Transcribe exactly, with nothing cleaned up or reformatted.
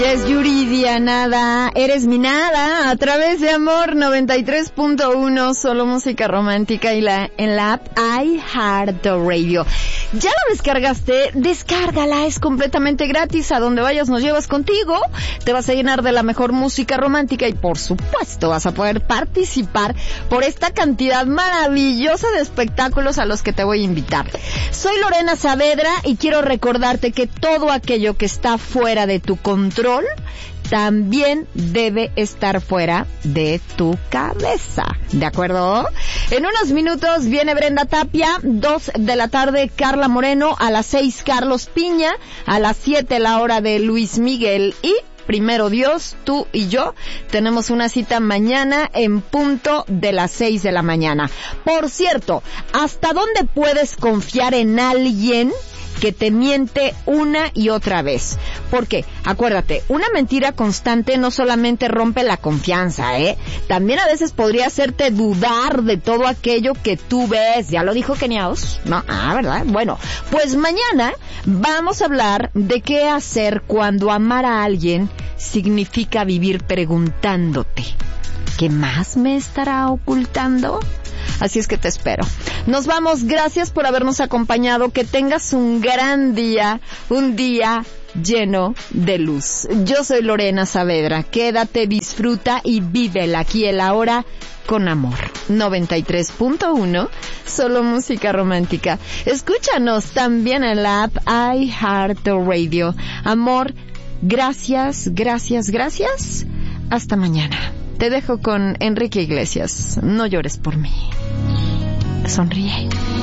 Es Yuridia Nada, eres mi nada, a través de Amor noventa y tres punto uno, solo música romántica, y la en la app iHeartRadio. ¿Ya la descargaste? Descárgala, es completamente gratis. A donde vayas nos llevas contigo, te vas a llenar de la mejor música romántica y por supuesto vas a poder participar por esta cantidad maravillosa de espectáculos a los que te voy a invitar. Soy Lorena Saavedra y quiero recordarte que todo aquello que está fuera de tu control también debe estar fuera de tu cabeza, ¿de acuerdo? En unos minutos viene Brenda Tapia, dos de la tarde Carla Moreno, a las seis Carlos Piña, a las siete la hora de Luis Miguel y primero Dios, tú y yo tenemos una cita mañana en punto de las seis de la mañana. Por cierto, ¿hasta dónde puedes confiar en alguien que te miente una y otra vez? Porque, acuérdate, una mentira constante no solamente rompe la confianza, ¿eh? También a veces podría hacerte dudar de todo aquello que tú ves. ¿Ya lo dijo Keniaos? No, ah, ¿verdad? Bueno, pues mañana vamos a hablar de qué hacer cuando amar a alguien significa vivir preguntándote, ¿qué más me estará ocultando? Así es que te espero. Nos vamos, gracias por habernos acompañado, que tengas un gran día, un día lleno de luz. Yo soy Lorena Saavedra, quédate, disfruta y vive el aquí y el ahora con amor. noventa y tres punto uno, solo música romántica. Escúchanos también en la app iHeartRadio. Amor, gracias, gracias, gracias. Hasta mañana. Te dejo con Enrique Iglesias. No llores por mí. Sonríe.